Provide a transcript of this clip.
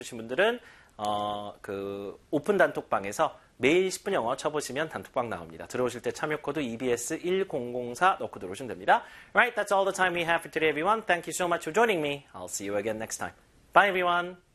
주신 분들은 그 오픈 단톡방에서 매일 10분 영어 쳐보시면 단톡방 나옵니다. 들어오실 때 참여 코드 EBS1004 넣고 들어오시면 됩니다. Right, that's all the time we have for today, everyone. Thank you so much for joining me. I'll see you again next time. Bye, everyone.